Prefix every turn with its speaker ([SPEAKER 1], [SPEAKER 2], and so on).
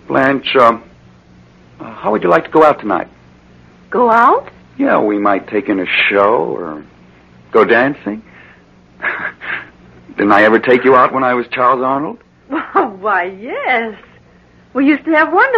[SPEAKER 1] Blanche, how would you like to go out tonight?
[SPEAKER 2] Go out?
[SPEAKER 1] Yeah, we might take in a show or go dancing. Didn't I ever take you out when I was Charles Arnold?
[SPEAKER 2] Why, yes. We used to have wonderful